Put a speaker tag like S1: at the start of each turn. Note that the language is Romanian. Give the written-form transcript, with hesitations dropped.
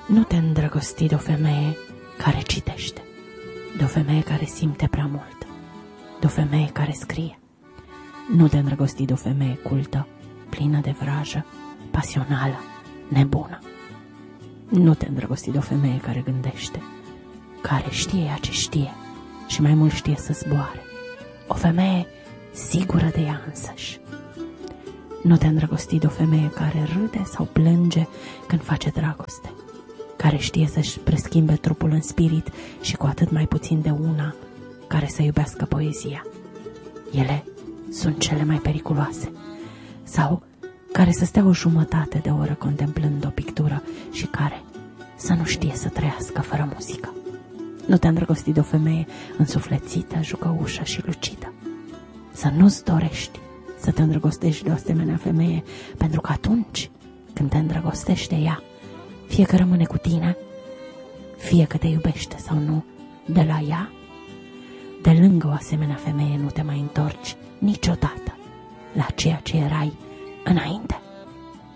S1: Nu te îndrăgosti de o femeie care citește, de o femeie care simte prea mult, de o femeie care scrie. Nu te îndrăgosti de o femeie cultă, plină de vrajă, pasională, nebună. Nu te îndrăgosti de o femeie care gândește, care știe ea ce știe și mai mult știe să zboare. O femeie sigură de ea însăși. Nu te îndrăgosti de o femeie care râde sau plânge când face dragoste, care știe să-și preschimbe trupul în spirit și cu atât mai puțin de una care să iubească poezia. Ele sunt cele mai periculoase. Sau care să stea o jumătate de oră contemplând o pictură și care să nu știe să trăiască fără muzică. Nu te îndrăgosti de o femeie însuflețită, jucăușă și lucidă. Să nu-ți dorești să te îndrăgostești de o asemenea femeie, pentru că atunci când te îndrăgostești de ea, fie că rămâne cu tine, fie că te iubește sau nu, de la ea, de lângă o asemenea femeie nu te mai întorci niciodată la ceea ce erai înainte.